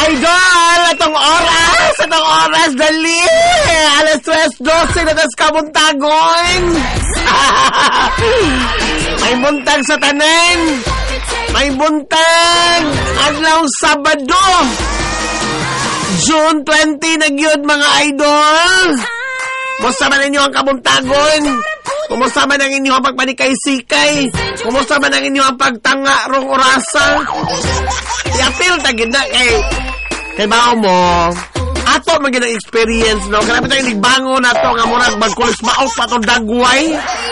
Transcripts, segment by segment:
Idol! Atong oras, dali! Alas 3:12 na tas kabuntagon! May buntag sa tanan! May buntag! Adlaw Sabado! June 20 nagyod mga idol! Kumusta man ninyo ang kabuntagon? Kumusta man ang inyong pagpanikay-sikay? Kumusta man ang inyong pagtanga rong orasa? I-appeal tagid na kay bao mo. Ato maging experience, no? Kaya tayo nagbango na to nga murag magkulis maok pa itong dagway.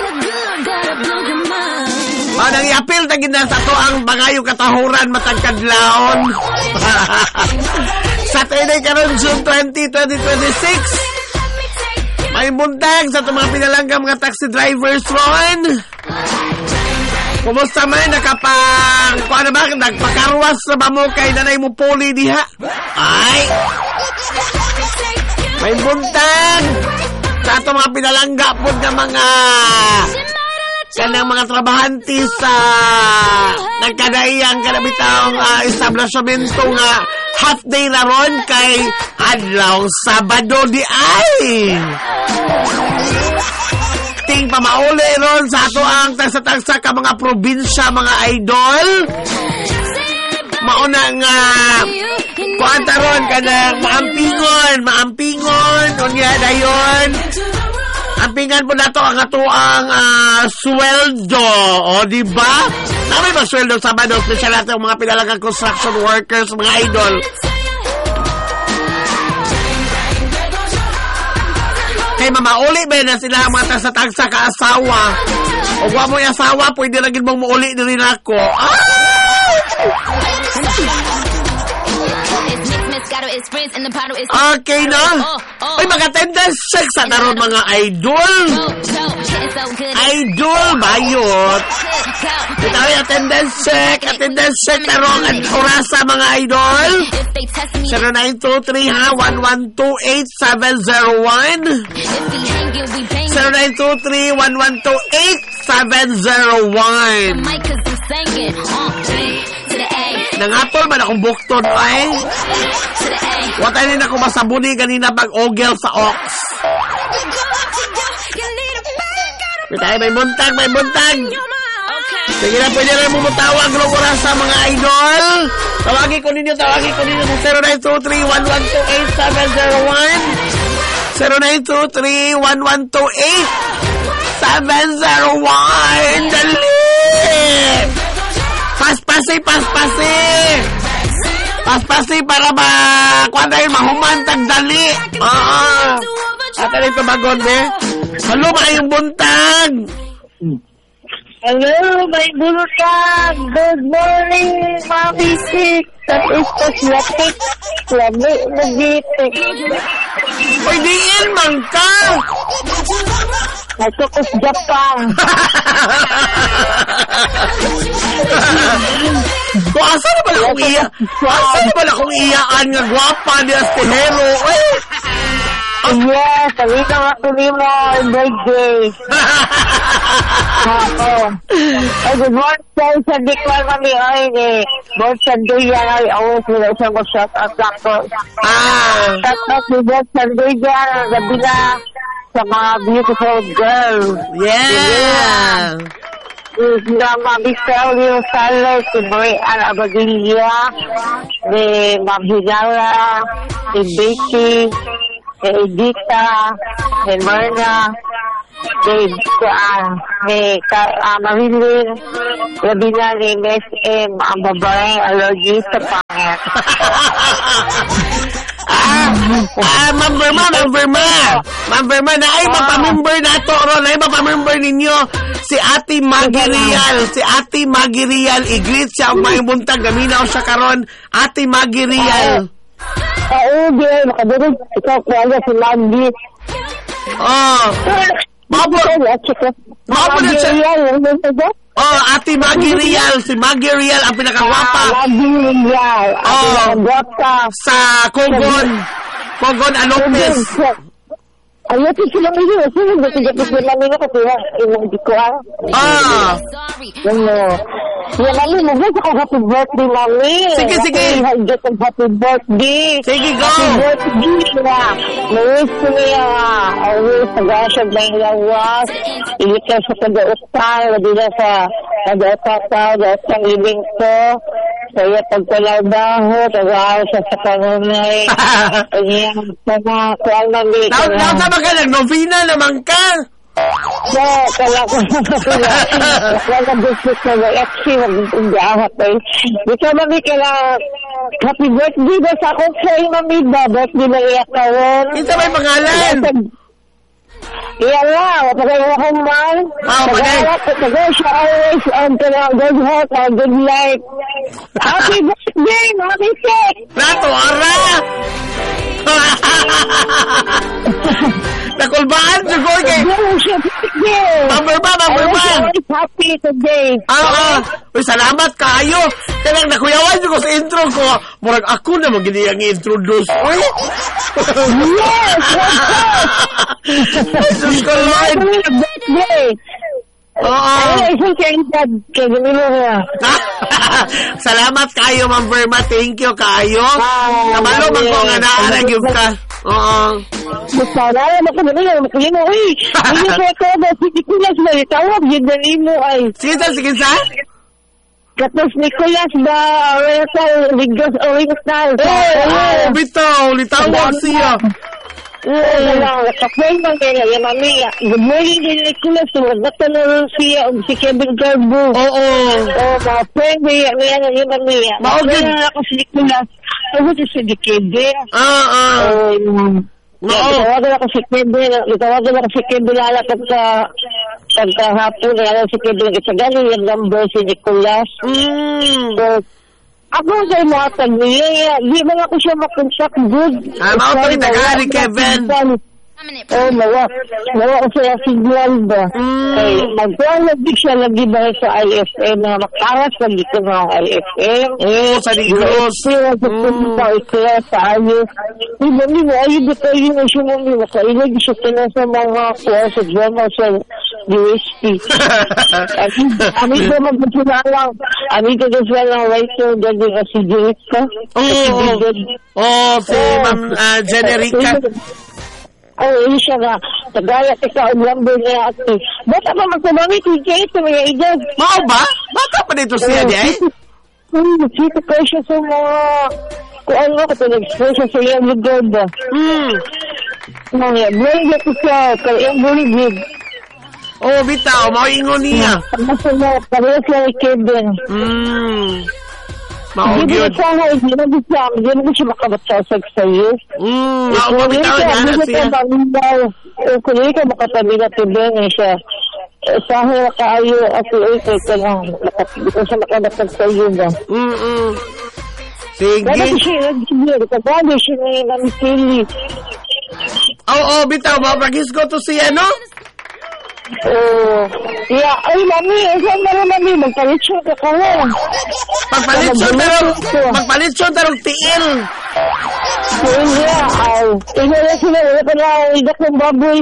Nang i-appeal tagid na sa to ang bangayong katahuran matagkadlaon. Saturday karon June 20, 2026. May buntag sa itong mga pinalanggam mga taxi drivers ron. Kumusta man kung ano ba, nagpakarwas na ba mo kay nanay mo poli diha? Ay! May buntag sa itong mga pinalangga po ng mga kanang mga trabahante sa nagkadaiyang kanabitang establishmento nga half day na ron kay adlaw Sabado di ay ting pamauli ron sa ato ang tagsa-tagsa ka mga probinsya mga idol mauna nga kuanta ron kanang maampingon unya dayon ampingan po na to ang atuang sweldo. O, diba? Namin ba sweldo sa Sabado? Special natin ang mga pinalagang construction workers, mga idol. Kay mamauli ba na sila ang mga tagsa-tagsa ka-asawa? O kung mo yung asawa, pwede lagin mong mauli na rin ako. Okay na? Ay, mag-attendance check sa naroon mga idol. Idol, bayot. Ito ay attendance check naroon at orasa mga idol. 0923 ha, 1128701. 0923 1128701. Nangatol man akong bukton ay. Watay din ako masabuni ganina pag ogel sa ox. May buntag. Sige na, pwede rin mumutawag lukura sa mga idol. Tawagin ko ninyo 0923-1128-701. 0923-1128-701. Dali! Paspasi para ba kuan dahil mahumantag dali. At ito bagon be. Hello, maayong buntag. Hello, may buntag. Good morning, Mami Sik. That is cosmetic. Lami, nag-itik. Pwede man ka. Nagtukos Japan. Kung asa na pala kung iya? Asa na pala kung iyaan nga gwapa niya si Hero? Yes, sabi na nga tuloy mo ang birthday. Ay, good morning sa Dikman kami. Ay, Bon Sanduyan. Ay, awas mo na isang shout out lang ko. Shout out si Bon Sanduyan. Ang gabi na sa mga beautiful girls. Yeah! Na Mami Selly Rosales, si Brian Abadilla, ni Ma'am Higala, si Becky, si Edita, si Myrna, si Marilyn, labi na ni SM, ang babae, allergy sa pangit. Ma'am Verma, na ay mapamember na to, Ron, ay mapamember ninyo si Ate Maggie Rial, i-greet siya ang may buntag, gaminaw siya karon, Ate Maggie Rial. Nakadirin, ikaw kaya si Maggie. Maabo na siya. Ate Maggie Rial, si Maggie Rial ang pinakagwapa. Maggie Rial, ang pinakagwapa. Sa Kogon Alopez. Ayaw ko sila may yun. Sino ba sila namin ako kaya imong di ko Yan mami, mag-get ako happy birthday mami. Sige. Get a happy birthday. Sige, go. Happy birthday na. Mawish ko niya. Always nag-asyag na yung lawas. Ilit ka sa pag-uutang. Wadi na sa pag-uutang living ko. Kaya pagkalabaho, pag-aaw sa kanunay. Kaya kuwan mami. Naon sa ka nag-novena naman ka. Kaya gusto ko na actually mag-undahat Ikaw mami kaya happy birthday ba sa akong sa'yo mami ba? Birthday na iyak ka ron. Isa may pangalan. Iyan lang. Pagkain akong man. Pagkain siya always on to the good health and good life. Happy birthday mami Sek. Nato, ara! Nakulbaan, siguro kay... Mamberman! Happy today. Uy, salamat kayo. Kaya nakuyawan ko sa intro ko. Murag ako na magiging ang introduce. Uy! Yes! Jesus ko, Lord! Salamat kayo, Ma'am Verma. Thank you kayo. Kamalo man ko nga naarag ka. Oo. Sana ako na lang makulino. Uy, hindi ko ito ba si Nicolas ba? Tawag yun na mo ay. Sige sa? Kapos Nicolas ba? Oriental, Ligos Oriental. Bitaw, litawag siya. Kapag man kaya yung mami, good morning din Nicolas. Magdata na rin siya si Kevin Garbo. Oo, mga friend, yung mami. Maugin na ako si Nicolas. Ako si Kevin. Itawagan ako si Kevin lala pagkahapon na si Kevin kasi galing yung number si Nicolas. Ako sa'yo mga tag-niya. Di ba ako siya makontak good? Mauto kita ka ni Kevin. Mawa ko siya signal ba? Magkuhan lagi siya lagi ba sa IFM na makaras lagi ko ng IFM. Sa Negros. Siya sa punta ikla sa ayos. Iba mo, ayun ba tayo na siya mami makailag siya sila sa mga kuha sa drama sa USP. Amin ko magpapuna lang. Amin ko kasi lang writer dali na si Jerica. Si Ma'am Generica. Ini siya nga. Tagaya tika ang number niya ate. Bata pa magpamamit ito mga edad. Mao ba? Bata pa dito siya di ay? Sito ko siya sa mga kung ano ko nag-express siya sa iyang lugar ba. Mga blame ko siya kaya yung buligid. Bitaw, mauingon niya. Parehas lang ni Kevin. Hindi mo siya makabatsasag sa'yo. Bitaw na siya. Kung hindi ka makatabi na tibeng siya, sahi na kaayo at ikaw ka lang. Hindi ko siya makabatsag sa'yo ba? Sige. Kaya siya nagsigil. Siya na namisili. Bitaw, mapagis ko to siya, no? Ay, mami, saan na rin, mami? Magpalitsyon ka ka lang. Magpalitsyon tarong tiil. Tingnan na sila, wala pa na idak ng baboy.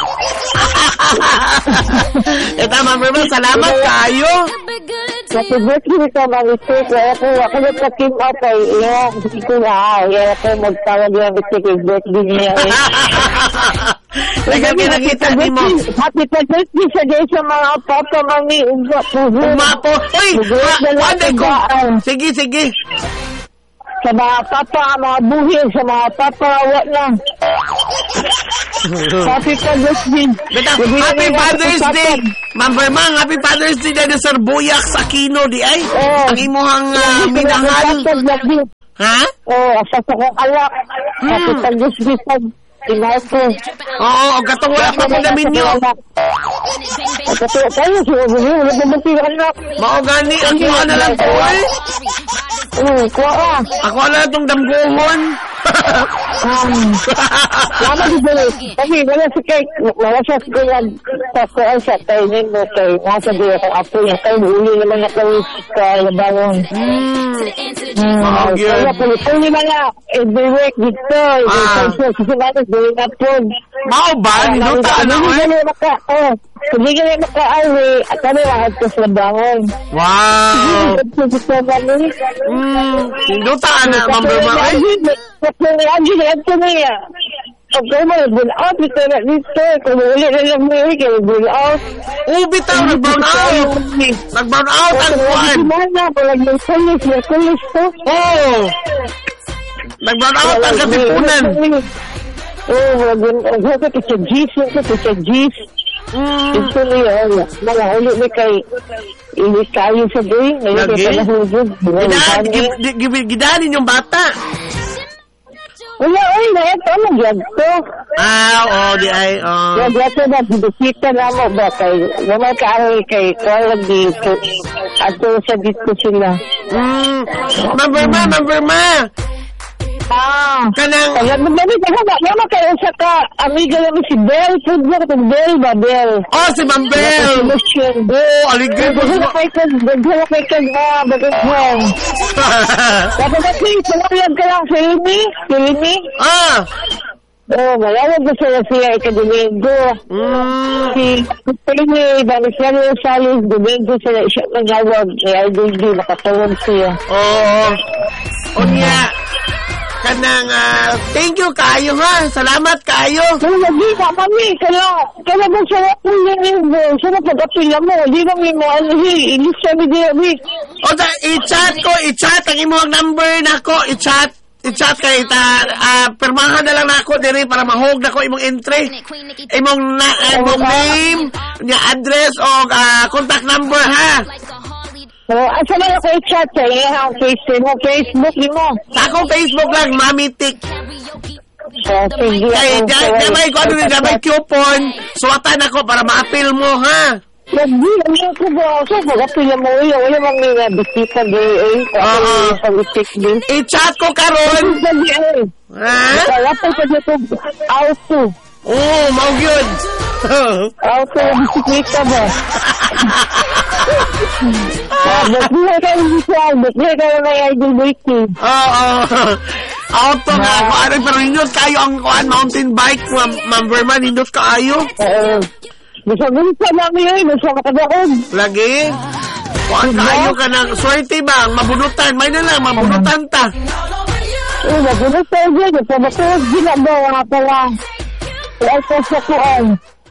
Ma'am Verma, salamat kayo. Kasi birthday ka, mami, kaya ako nagka-team up ay, hindi ko na, ako magtawag yung birthday niya. Nakita ni mo. Happy birthday sa day sa mga papa, mami. Umapo. Uy! Sige. Sa mga papa, mga buhil. Sa mga papa, wala na. Happy Father's Day. Happy Father's Day. Ma'am Vermang, Happy Father's Day na sa Buyak sa Kino, di ay? Ang imuhang minahal. Ha? Asa sa kong alak. Happy Father's Day sa Inay ko. Gatong wala pa mo namin nyo. Katuwa tayo, wala pa mong anak. Maugani, ang kuha na lang ko eh. Kuha ka. Ako na itong damguhon. Lama dito. Kasi wala si kay, wala siya si kay nagtakuan sa tayo mo kay nasa diya kung apo niya. Kaya uli naman na kay labangon. Kaya puli mga every week dito. Kasi natin gawin na po. Mao ba? Nilutaan na Hindi ka rin maka-awi at kami lahat ko sa labangon. Wow! Nilutaan na, Ma'am Verma. Okay mo, burn-out. Dito na dito. Kung uli na lang mo yun, kaya burn-out. Bitaw, nag-burn-out. Nag-burn-out ang kuwan. Walang may kulis to. Nag-burn-out ang katipunan. Kita G's. Ito niya, mga uli ni kay hindi kayo sa doy. Lagi? Gidanin yung bata. Wala, na ito, nagyag to. Di ay, Nagyag to na, bisita na mo ba kay, naman kaaroy kay, kawag dito. Ato sa dito sila. Ma'am Verma. Kanang... Mama kayo sa ka, amiga namin si Belle. Foodwork ng Belle ba, Belle? Si Ma'am Belle. Aligay ko. Bagay kag mga bagay mo. Dapat natin, malawag ka lang, Filmi? Malawag ko siya ika-Domingo. Si Filmi, Banisari Salis, Domingo siya magawag. Kaya hindi nakatawag siya. Niya. Kanang, thank you kayo ha. Salamat kayo. Hindi ka kami. Kaya ba siya siya na pag-apila mo. Hindi kami mo, ilis kami di. I-chat ang imong number na ko. I-chat kay permahan na lang ako diri para mahog na ko imong entry. Imong name, address o contact number ha. Asa na ako i-chat sa iya ang Facebook mo. Sa akong Facebook lang, Mami Tik. Sige. Damay ko, damay coupon. Suwatan ako para ma-appeal mo, ha? Hindi, ko ba? So, pag-appeal mo, wala mang may bisita din, sa bisik din. I-chat ko karon. Ha? Wala pa sa dito, auto. Mau yun. Auto, bisikleta ba? Ba't ka na may idol breaking? Auto nga ako. Pero nindot kayo ang mountain bike, Ma'am Verma. Nindot kayo? Bisa namin yun. Bisa makadaog. Lagi? Kuan kayo ka ng swerte ba? Mabunutan. May na lang, mabunutan ta. Mabunutan dyan. Pabatuog ginagawa nga pala. Kaya sa kuan.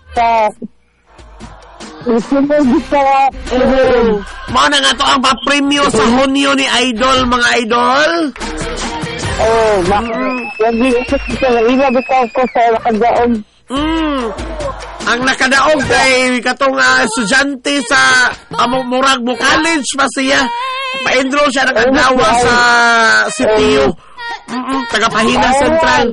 Mga na nga to ang papremyo sa Hunyo ni Idol, mga idol. Iba bitaw ko sa nakadaog. Ang nakadaog kay katong estudyante sa Murag mo College pa siya. Pa-enroll siya ng adlawa sa CTU. Tagapahina Central.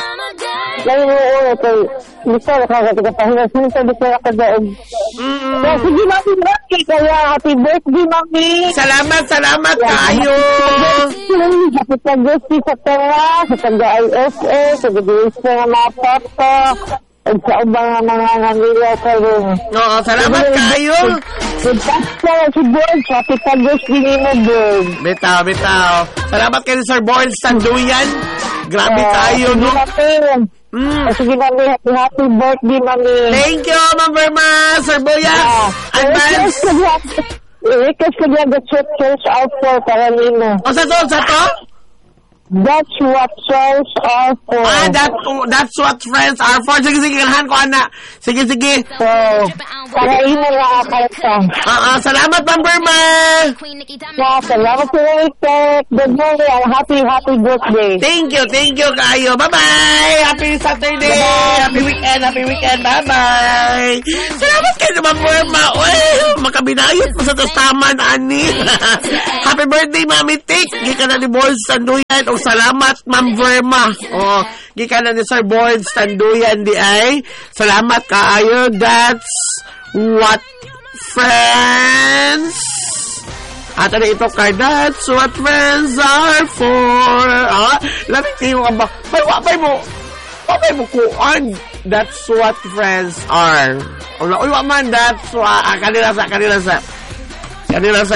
Bisa nakakagapahina Central. Bisa nakadaog. Sige natin Rocky. Kaya happy birthday, Mami. Salamat kayo. Happy birthday sa Tara, sa Taga-ISA, sa Gabis na mga papa, at sa ubang mga nangilya sa rin. Salamat kayo. Basta si Boyd, happy birthday ni mo, Boyd. Bitaw. Salamat kayo, Sir Boyd Sanduyan. Grabe kayo, no? Sige, Mami. Happy birthday, Mami. Thank you, Ma'am Verma. Sir Boyan. Advance. Request ko niya the church out for Carolina. Sa to? That's what souls are for. That's what friends are for. Sige, kanahan ko, ana. Sige. So, Carolina na akarta. Salamat, Ma'am Verma. Salamat sa Ritek. Good morning and happy birthday. Thank you kayo. Bye-bye. Happy Saturday. Happy weekend. Bye-bye. Salamat kayo, Ma'am Verma. Makabinayot mo sa tastaman, ani. Happy birthday, Mami Tik. Gikan na ni Boys Sanduyan. Salamat, Ma'am Verma. Gikan na ni Sir Boyd Sanduyan di ay. Salamat kaayo. That's what friends At ano ito kay That's What Friends Are For. Lamig kayo ka ba? Wapay mo kuan. That's what friends are. Uy, waman, that's what. Kanila sa.